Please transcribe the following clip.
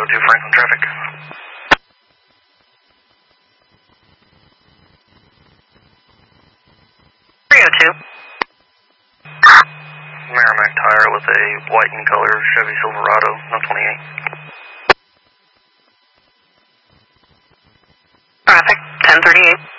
302 Franklin traffic. 302. Merrimack tire with a white in color Chevy Silverado, no 28. Traffic, 1038.